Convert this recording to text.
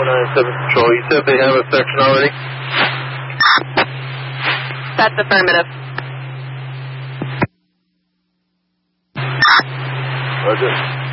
097 Control. You said they have a section already? That's affirmative. Roger.